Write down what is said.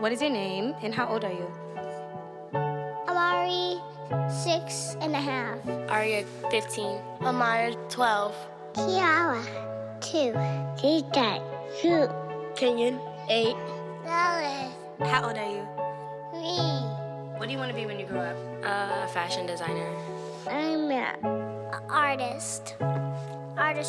What is your name and how old are you? Amari, 6.5. Aria, 15. Amaya, 12. Kiara, 2. Tita, 2. Kenyon, 8. Lois, How old are you? 3. What do you want to be when you grow up? Fashion designer. I'm an artist.